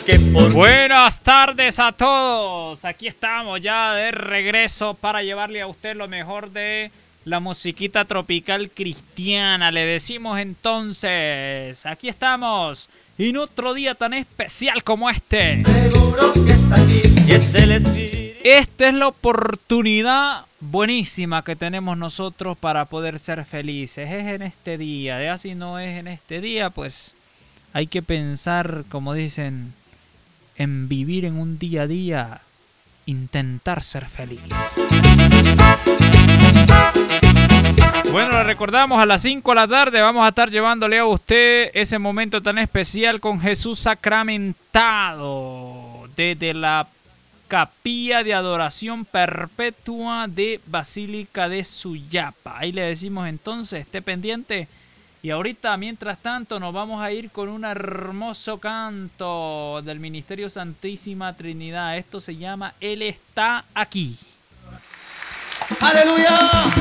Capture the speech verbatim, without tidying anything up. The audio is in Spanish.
que por... Buenas tardes a todos. Aquí estamos ya de regreso para llevarle a usted lo mejor de la musiquita tropical cristiana. Le decimos entonces, aquí estamos en otro día tan especial como este. Seguro que está aquí y es el Espíritu. Esta es la oportunidad buenísima que tenemos nosotros para poder ser felices. Es en este día. Ya si no es en este día, pues hay que pensar, como dicen, en vivir en un día a día, intentar ser feliz. Bueno, le recordamos a las cinco de la tarde vamos a estar llevándole a usted ese momento tan especial con Jesús sacramentado desde la Capilla de Adoración Perpetua de Basílica de Suyapa. Ahí le decimos entonces, esté pendiente. Y ahorita, mientras tanto, nos vamos a ir con un hermoso canto del Ministerio Santísima Trinidad. Esto se llama Él está aquí. ¡Aleluya!